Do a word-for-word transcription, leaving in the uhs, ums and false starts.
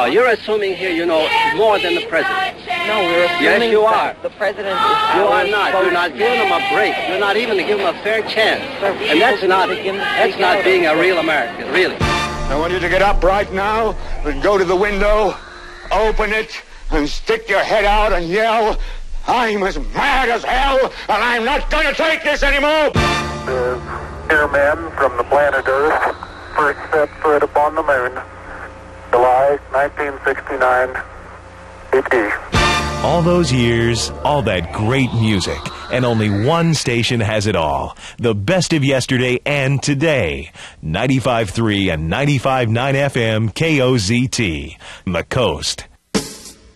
No, you're assuming here you know more than the president. No, we're assuming yes, you that are. the president is... You are not. You're not giving them a break. You're not even to give them a fair chance. Sir, and that's not, that's not being a real American, really. I want you to get up right now and go to the window, open it, and stick your head out and yell, I'm as mad as hell, and I'm not going to take this anymore! The airman from the planet Earth first set foot upon the moon, July nineteen sixty-nine, A P. All those years, all that great music, and only one station has it all. The best of yesterday and today. ninety-five point three and ninety-five point nine F M K O Z T. The Coast.